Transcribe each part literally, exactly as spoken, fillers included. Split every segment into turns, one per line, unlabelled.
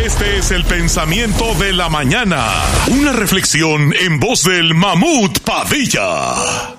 Este es el pensamiento de la mañana. Una reflexión en voz del Mamut Padilla.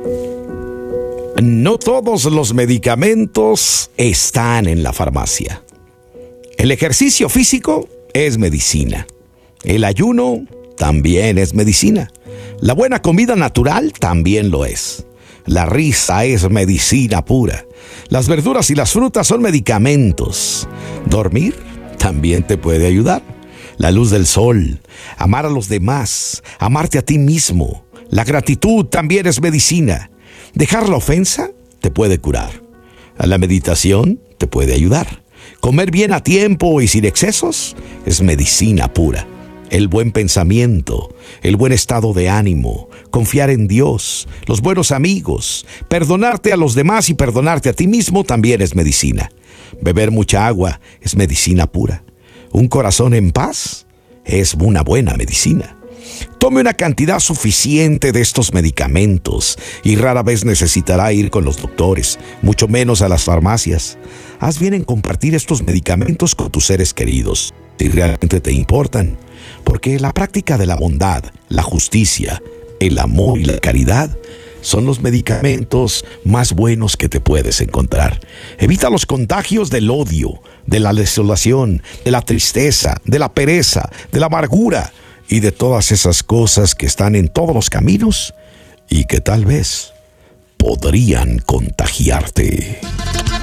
No todos los medicamentos están en la farmacia. El ejercicio físico es medicina. El ayuno también es medicina. La buena comida natural también lo es. La risa es medicina pura. Las verduras y las frutas son medicamentos. Dormir también te puede ayudar. La luz del sol, amar a los demás, amarte a ti mismo. La gratitud también es medicina. Dejar la ofensa te puede curar. A la meditación te puede ayudar. Comer bien a tiempo y sin excesos es medicina pura. El buen pensamiento, el buen estado de ánimo, confiar en Dios, los buenos amigos, perdonarte a los demás y perdonarte a ti mismo también es medicina. Beber mucha agua es medicina pura. Un corazón en paz es una buena medicina. Tome una cantidad suficiente de estos medicamentos y rara vez necesitará ir con los doctores, mucho menos a las farmacias. Haz bien en compartir estos medicamentos con tus seres queridos, si realmente te importan, porque la práctica de la bondad, la justicia, el amor y la caridad son los medicamentos más buenos que te puedes encontrar. Evita los contagios del odio, de la desolación, de la tristeza, de la pereza, de la amargura y de todas esas cosas que están en todos los caminos y que tal vez podrían contagiarte.